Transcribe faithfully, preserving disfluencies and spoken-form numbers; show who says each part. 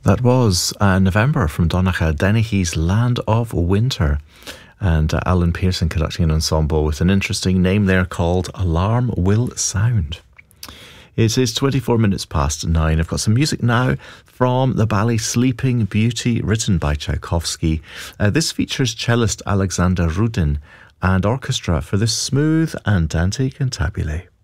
Speaker 1: That was uh, November from Donnacha Dennehy's Land of Winter, and uh, Alan Pearson conducting an ensemble with an interesting name there called Alarm Will Sound. It is twenty-four minutes past nine. I've got some music now from the ballet Sleeping Beauty, written by Tchaikovsky. Uh, this features cellist Alexander Rudin and orchestra for the smooth Andante Cantabile.